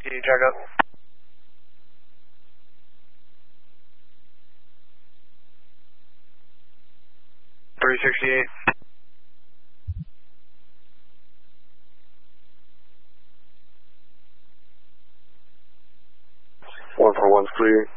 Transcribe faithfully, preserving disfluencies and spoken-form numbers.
Can you check up? three sixty-eight. one four one three.